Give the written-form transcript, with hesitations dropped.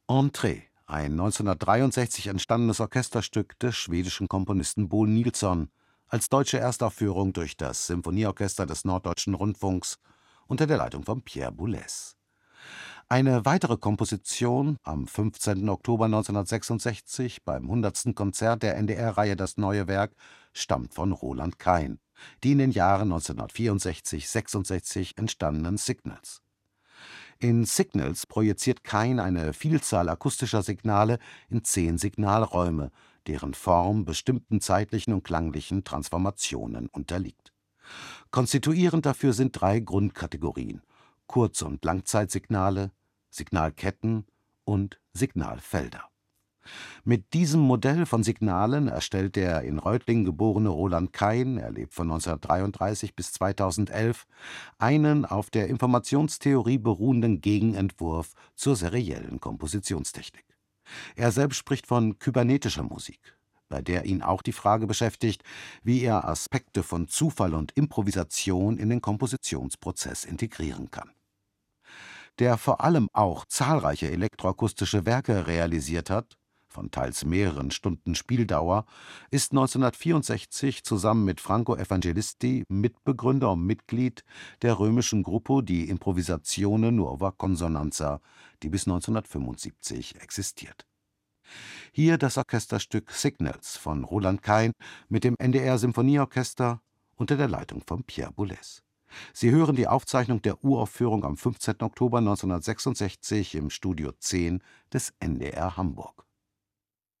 Entrée, ein 1963 entstandenes Orchesterstück des schwedischen Komponisten Bo Nilsson, als deutsche Erstaufführung durch das Symphonieorchester des Norddeutschen Rundfunks unter der Leitung von Pierre Boulez. Eine weitere Komposition am 15. Oktober 1966 beim 100. Konzert der NDR-Reihe Das neue Werk stammt von Roland Kain, die in den Jahren 1964 / 66 entstandenen Signals. In Signals projiziert Kain eine Vielzahl akustischer Signale in 10 Signalräume, deren Form bestimmten zeitlichen und klanglichen Transformationen unterliegt. Konstituierend dafür sind 3 Grundkategorien: Kurz- und Langzeitsignale, Signalketten und Signalfelder. Mit diesem Modell von Signalen erstellt der in Reutlingen geborene Roland Kain, er lebt von 1933 bis 2011, einen auf der Informationstheorie beruhenden Gegenentwurf zur seriellen Kompositionstechnik. Er selbst spricht von kybernetischer Musik, bei der ihn auch die Frage beschäftigt, wie er Aspekte von Zufall und Improvisation in den Kompositionsprozess integrieren kann. Der vor allem auch zahlreiche elektroakustische Werke realisiert hat, von teils mehreren Stunden Spieldauer, ist 1964 zusammen mit Franco Evangelisti Mitbegründer und Mitglied der römischen Gruppo di Improvisazione Nuova Consonanza, die bis 1975 existiert. Hier das Orchesterstück Signals von Roland Kain mit dem NDR Symphonieorchester unter der Leitung von Pierre Boulez. Sie hören die Aufzeichnung der Uraufführung am 15. Oktober 1966 im Studio 10 des NDR Hamburg.